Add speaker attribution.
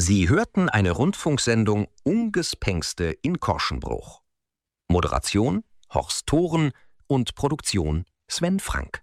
Speaker 1: Sie hörten eine Rundfunksendung Ungespengste in Korschenbruch. Moderation Horst Thoren und Produktion Sven Frank.